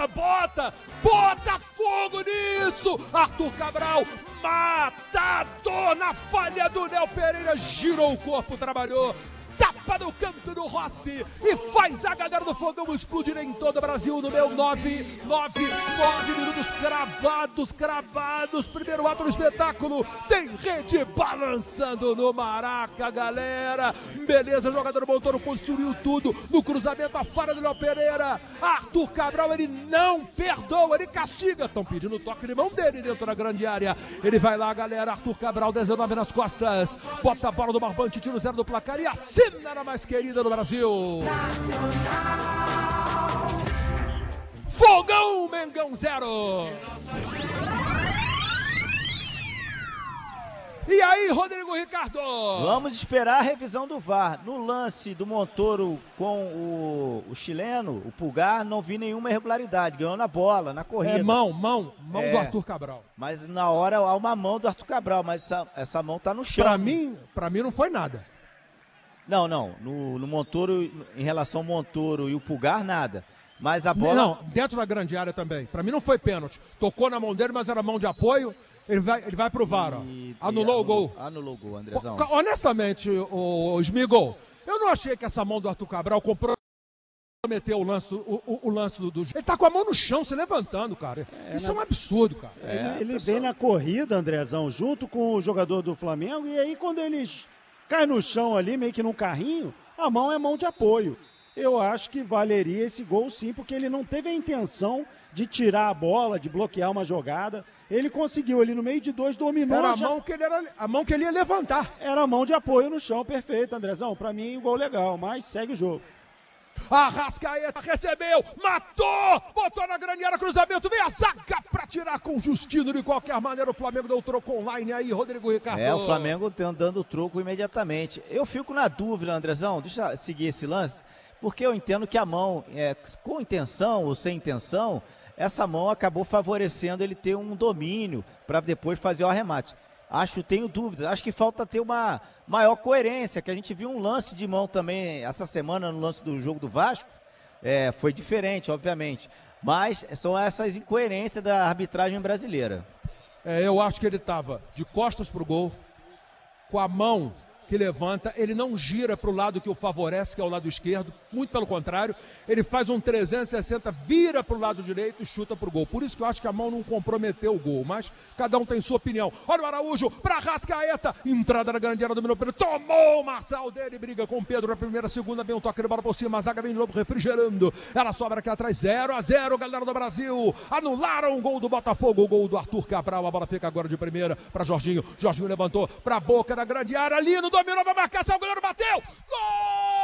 bota fogo nisso! Arthur Cabral, matador na falha do Léo Pereira, girou o corpo, trabalhou, tapa no canto do Rossi e faz a galera do Fogão explodir em todo o Brasil no meu 9 minutos cravados, primeiro ato do espetáculo, tem rede balançando no Maraca, galera, beleza, o jogador Montoro construiu tudo, no cruzamento a falha do Léo Pereira, Arthur Cabral, ele não perdoa, ele castiga, estão pedindo o toque de mão dele dentro da grande área, ele vai lá, galera, Arthur Cabral, 19 nas costas, bota a bola do Barbante, tira o 0 do placar e assim na mais querida do Brasil. Fogão, Mengão 0. E aí, Rodrigo Ricardo? Vamos esperar a revisão do VAR. No lance do Montoro com o chileno, o Pulgar, não vi nenhuma irregularidade. Ganhou na bola, na corrida. É mão do Arthur Cabral. Mas na hora há uma mão do Arthur Cabral, mas essa mão tá no chão. Pra mim não foi nada. Não. No Montoro, em relação ao Montoro e o Pulgar, nada. Mas a bola... Não, dentro da grande área também. Pra mim não foi pênalti. Tocou na mão dele, mas era mão de apoio. Ele vai pro VAR, ó. Anulou o gol. Anulou o gol, Andrezão. Honestamente, o Smigol, eu não achei que essa mão do Arthur Cabral comprometeu o lance do... Ele tá com a mão no chão, se levantando, cara. Isso é um absurdo, cara. Ele vem na corrida, Andrezão, junto com o jogador do Flamengo, e aí quando eles caem no chão ali, meio que num carrinho, a mão é mão de apoio. Eu acho que valeria esse gol sim, porque ele não teve a intenção de tirar a bola, de bloquear uma jogada. Ele conseguiu ali no meio de dois, dominou. Era a mão que ele ia levantar. Era a mão de apoio no chão, perfeito, Andrezão. Pra mim, um gol legal, mas segue o jogo. Arrascaeta recebeu, matou, botou na grande área, cruzamento, vem a zaga pra tirar com o Justino. De qualquer maneira, o Flamengo deu troco online aí, Rodrigo Ricardo. O Flamengo dando o troco imediatamente. Eu fico na dúvida, Andrezão, deixa eu seguir esse lance, porque eu entendo que a mão, com intenção ou sem intenção, essa mão acabou favorecendo ele ter um domínio para depois fazer o arremate. Tenho dúvidas, acho que falta ter uma maior coerência, que a gente viu um lance de mão também essa semana no lance do jogo do Vasco, foi diferente, obviamente, mas são essas incoerências da arbitragem brasileira. Eu acho que ele estava de costas pro gol, com a mão que levanta, ele não gira para o lado que o favorece, que é o lado esquerdo, muito pelo contrário, ele faz um 360, vira para o lado direito e chuta para o gol. Por isso que eu acho que a mão não comprometeu o gol, mas cada um tem sua opinião. Olha o Araújo para Arrascaeta, entrada na grande área, dominou Pedro, tomou o Marçal dele, briga com o Pedro na primeira, segunda, vem um toque de bola por cima, a zaga vem de novo refrigerando, ela sobra aqui atrás, 0-0, galera do Brasil, anularam o gol do Botafogo, o gol do Arthur Cabral, a bola fica agora de primeira para Jorginho levantou para a boca da grande área, Lino dominou, vai marcar, o goleiro bateu, gol!